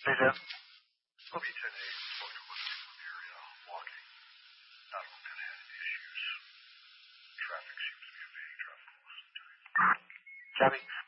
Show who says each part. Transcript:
Speaker 1: Hey, Jeff.
Speaker 2: Okay, today, spoke to a bunch of people in the area walking. None of them had had issues. Traffic seems to be evading traffic most of the time.
Speaker 1: Johnny,